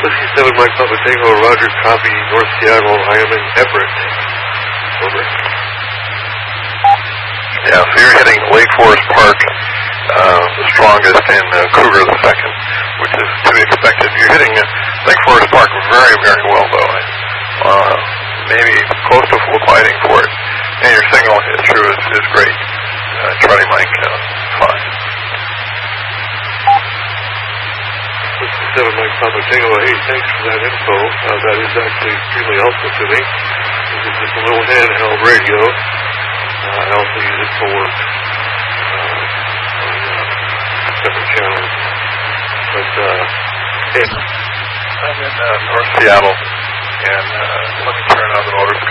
Whiskey 7 Mike Papa Tango, Roger, copy, North Seattle, I am in Everett. Over. Yeah, so you're hitting Lake Forest Park, the strongest, and Kruger the second, which is to be expected. You're hitting Lake Forest Park very, very well, though. Maybe close to full quieting for it. And your signal is true, is great. Charlie Mike, fine. This is 7 Mike Papa Tango. Hey, thanks for that info. That is actually extremely helpful to me. This is just a little handheld radio. I also use it for work on separate channels. But, hey, I'm in North Seattle, and let me turn on the motors.